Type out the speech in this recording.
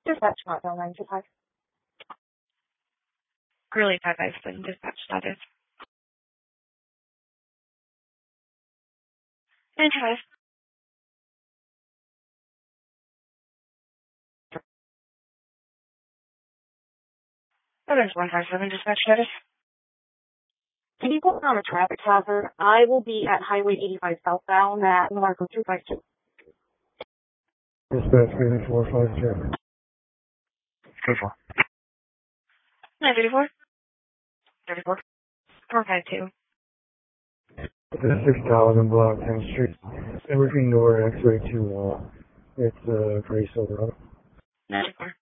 Dispatch Hotmail 925. Curly 557, dispatch status. 925. Others 157, dispatch status. Can you put on a traffic hazard? I will be at Highway 85 southbound at Marco 252. Dispatch 450. 34. 934. 34. 452. This is 6000 block 10th Street. Everything door X-ray 2 it's Gray Silverado. 94.